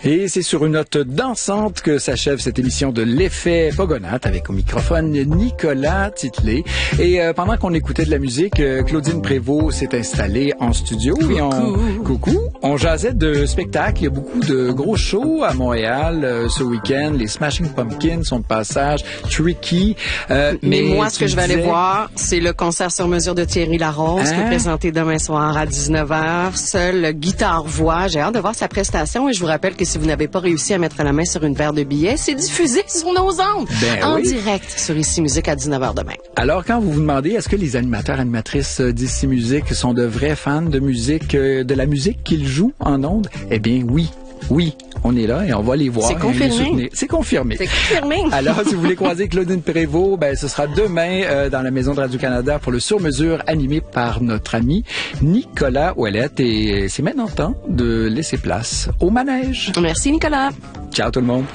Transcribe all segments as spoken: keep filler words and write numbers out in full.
Et c'est sur une note dansante que s'achève cette émission de l'effet Pogonates avec au microphone Nicolas Titley. Et euh, pendant qu'on écoutait de la musique, euh, Claudine Prévost s'est installée en studio. Coucou. Et on, coucou. On jasait de spectacles. Il y a beaucoup de gros shows à Montréal euh, ce week-end. Les Smashing Pumpkins sont de passage. Tricky. Euh, mais, mais moi, ce que je vais disais... aller voir, c'est le concert sur mesure de Thierry Larose hein? qui est présenté demain soir à dix-neuf heures. Seul guitare-voix. J'ai hâte de voir sa prestation et je vous rappelle que si vous n'avez pas réussi à mettre la main sur une paire de billets, c'est diffusé sur nos ondes ben en oui. direct sur Ici Musique à dix-neuf heures demain. Alors, quand vous vous demandez, est-ce que les animateurs, animatrices d'Ici Musique sont de vrais fans de musique, de la musique qu'ils jouent en ondes? Eh bien, oui. Oui, on est là et on va les voir. C'est confirmé. C'est confirmé. C'est confirmé. Alors, si vous voulez croiser Claudine Prévost, ben, ce sera demain euh, dans la Maison de Radio-Canada pour le sur-mesure animé par notre ami Nicolas Ouellette. Et c'est maintenant temps de laisser place au manège. Merci, Nicolas. Ciao tout le monde.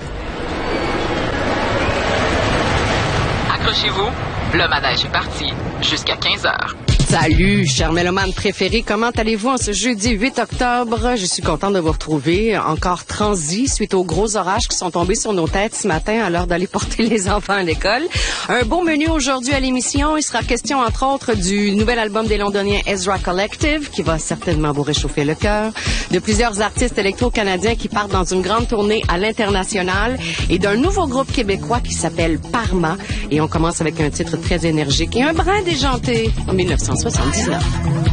Accrochez-vous, le manège est parti jusqu'à quinze heures. Salut, chers mélomanes préférés. Comment allez-vous en ce jeudi huit octobre? Je suis contente de vous retrouver. Encore transi suite aux gros orages qui sont tombés sur nos têtes ce matin à l'heure d'aller porter les enfants à l'école. Un beau menu aujourd'hui à l'émission. Il sera question, entre autres, du nouvel album des Londoniens Ezra Collective, qui va certainement vous réchauffer le cœur, de plusieurs artistes électro-canadiens qui partent dans une grande tournée à l'international et d'un nouveau groupe québécois qui s'appelle Parma. Et on commence avec un titre très énergique et un brin déjanté en mille neuf cent soixante-dix-neuf.